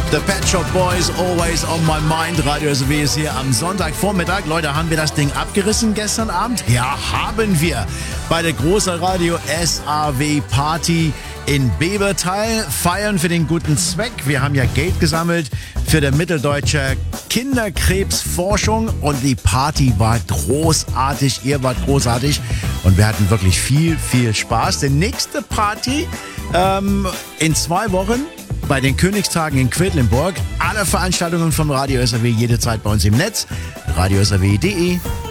The Pet Shop Boys, Always on My Mind. Radio SAW ist hier am Sonntagvormittag. Leute, haben wir das Ding abgerissen gestern Abend? Ja, haben wir. Bei der großen Radio SAW Party in Bebertal. Feiern für den guten Zweck. Wir haben ja Geld gesammelt für die Mitteldeutsche Kinderkrebsforschung und die Party war großartig. Ihr wart großartig und wir hatten wirklich viel, viel Spaß. Die nächste Party in 2 Wochen bei den Königstagen in Quedlinburg. Alle Veranstaltungen vom Radio SAW jederzeit bei uns im Netz. radiosaw.de